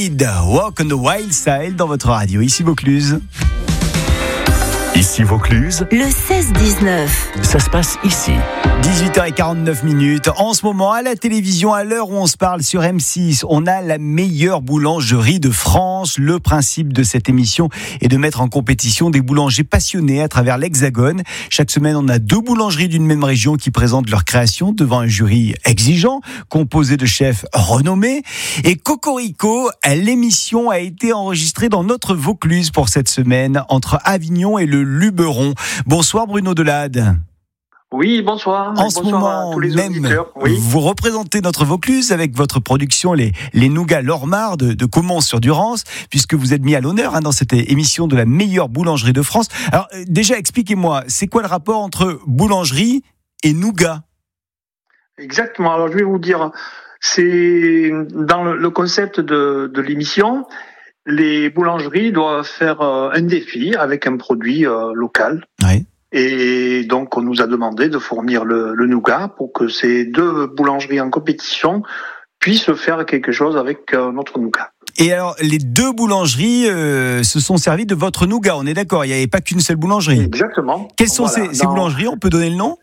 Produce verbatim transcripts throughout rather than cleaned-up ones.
Kid, Walk on the Wild Side dans votre radio. Ici Vaucluse. Ici Vaucluse, le seize dix-neuf. Ça se passe ici. dix-huit heures quarante-neuf minutes. En ce moment, à la télévision, à l'heure où on se parle sur M six, on a la meilleure boulangerie de France. Le principe de cette émission est de mettre en compétition des boulangers passionnés à travers l'Hexagone. Chaque semaine, on a deux boulangeries d'une même région qui présentent leur création devant un jury exigeant, composé de chefs renommés. Et Cocorico, l'émission a été enregistrée dans notre Vaucluse pour cette semaine, entre Avignon et le Luberon. Bonsoir Bruno Delade. Oui, bonsoir. En ce bonsoir moment à tous les même, auditeurs. Oui. vous représentez notre Vaucluse avec votre production Les, les Nougats Lormar de, de Caumont-sur-Durance, puisque vous êtes mis à l'honneur hein, dans cette émission de la meilleure boulangerie de France. Alors euh, déjà, expliquez-moi, c'est quoi le rapport entre boulangerie et nougat ? Exactement. Alors je vais vous dire, c'est dans le, le concept de, de l'émission, les boulangeries doivent faire euh, un défi avec un produit euh, local. Oui. Et donc, on nous a demandé de fournir le, le nougat pour que ces deux boulangeries en compétition puissent faire quelque chose avec euh, notre nougat. Et alors, les deux boulangeries euh, se sont servies de votre nougat, on est d'accord ? Il n'y avait pas qu'une seule boulangerie. Exactement. Quelles sont Voilà, ces, ces dans... boulangeries ? On peut donner le nom ?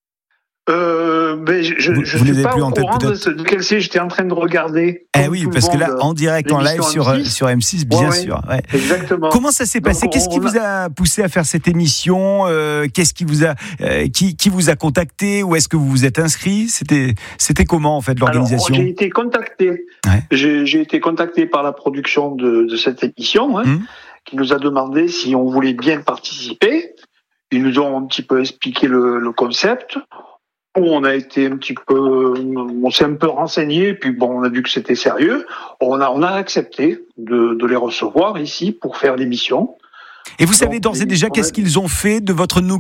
Euh, ben, je je, vous, je vous suis les pas avez plus au en tête, courant de, peut-être. ce, de quel c'est. J'étais en train de regarder. Eh oui, parce que là, en direct, en live sur, M six. sur M six, bien ouais, sûr. Ouais. Exactement. Comment ça s'est passé ? Donc, Qu'est-ce qui on vous a poussé à faire cette émission ? euh, Qu'est-ce qui vous a euh, qui, qui vous a contacté ? Où est-ce que vous vous êtes inscrit ? C'était c'était comment en fait l'organisation ? Alors, j'ai été contacté. Ouais. J'ai, j'ai été contacté par la production de, de cette émission, hein, mmh. qui nous a demandé si on voulait bien participer. Ils nous ont un petit peu expliqué le, le concept. On a été un petit peu, on s'est un peu renseigné, puis bon, on a vu que c'était sérieux. On a, on a accepté de, de les recevoir ici pour faire l'émission. Et vous savez d'ores et déjà qu'est-ce qu'ils ont fait de votre nougat ?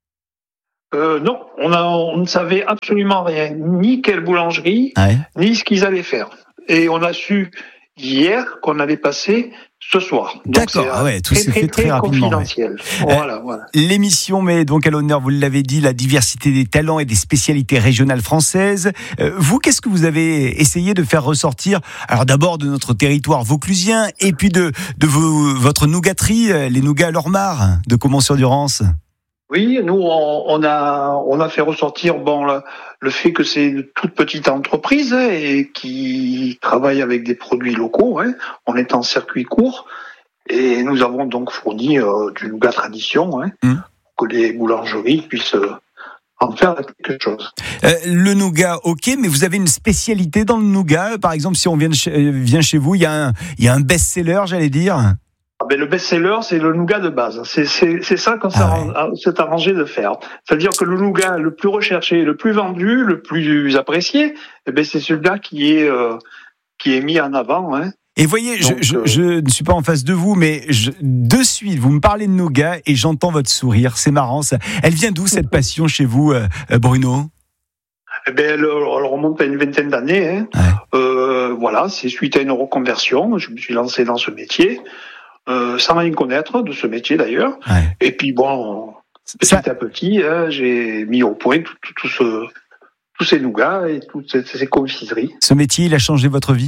Euh, non, on, a, on ne savait absolument rien, ni quelle boulangerie, ouais. ni ce qu'ils allaient faire. Et on a su hier qu'on allait passer ce soir. Donc D'accord, c'est ah ouais, tout très, s'est très, fait très, très rapidement. Confidentiel. Ouais. Voilà, voilà. L'émission met donc à l'honneur, vous l'avez dit, la diversité des talents et des spécialités régionales françaises. Euh, vous, qu'est-ce que vous avez essayé de faire ressortir ? Alors d'abord de notre territoire vauclusien et puis de, de vos, votre nougaterie, les Nougats Lormar de Caumont-sur-Durance. Oui, nous on, on a on a fait ressortir bon le, le fait que c'est une toute petite entreprise hein, et qui travaille avec des produits locaux. Hein. On est en circuit court et nous avons donc fourni euh, du nougat tradition hein, mmh. pour que les boulangeries puissent euh, en faire quelque chose. Euh, le nougat, ok, mais vous avez une spécialité dans le nougat. Par exemple, si on vient, chez, vient chez vous, il y a un il y a un best-seller, j'allais dire. Ah ben le best-seller, c'est le nougat de base. C'est, c'est, c'est ça qu'on ah ouais. s'est arrangé de faire. C'est-à-dire que le nougat le plus recherché, le plus vendu, le plus apprécié, eh ben c'est celui-là qui est euh, qui est mis en avant. Hein. Et voyez, Donc, je, je, euh... je ne suis pas en face de vous, mais je, de suite, vous me parlez de nougat et j'entends votre sourire. C'est marrant, ça. Elle vient d'où cette passion chez vous, euh, Bruno ? Eh ben, elle, elle remonte à une vingtaine d'années. Hein. Ouais. Euh, voilà, c'est suite à une reconversion. Je me suis lancé dans ce métier. Euh, sans rien connaître de ce métier d'ailleurs. Ouais. Et puis bon, petit Ça... à petit, hein, j'ai mis au point tout, tout, tout ce, tous ces nougats et toutes ces, ces confiseries. Ce métier, il a changé votre vie ?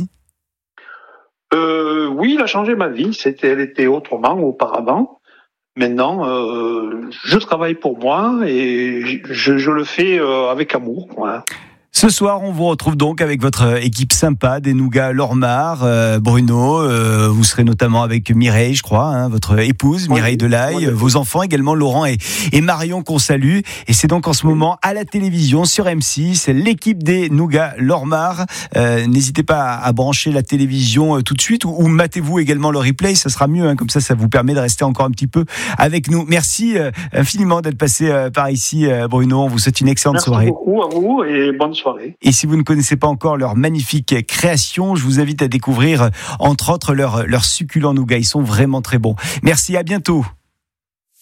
euh, Oui, il a changé ma vie. C'était, elle était autrement auparavant. Maintenant, euh, je travaille pour moi et je, je le fais euh, avec amour. Voilà. Ce soir, on vous retrouve donc avec votre équipe sympa des Nougats Lormar, euh, Bruno. Euh, vous serez notamment avec Mireille, je crois, hein, votre épouse, Mireille oui, Delaye, oui. Vos enfants également, Laurent et, et Marion, qu'on salue. Et c'est donc en ce moment à la télévision sur M six, l'équipe des Nougats Lormar. Euh, n'hésitez pas à, à brancher la télévision euh, tout de suite ou, ou matez-vous également le replay, ça sera mieux. Hein, comme ça, ça vous permet de rester encore un petit peu avec nous. Merci euh, infiniment d'être passé euh, par ici, euh, Bruno. On vous souhaite une excellente Merci soirée. Merci beaucoup à vous et bonne soirée. Et si vous ne connaissez pas encore leur magnifique création, je vous invite à découvrir entre autres leurs leur succulents nougats. Ils sont vraiment très bons. Merci, à bientôt.